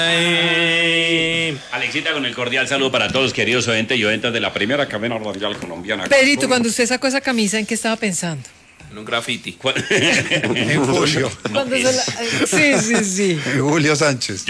Alexita, con el cordial saludo para todos, queridos oyentes y oyentas de la primera cadena radial colombiana. Pedrito, cuando usted sacó esa camisa, ¿en qué estaba pensando? En un graffiti. En Julio. Cuando sí. En Julio Sánchez.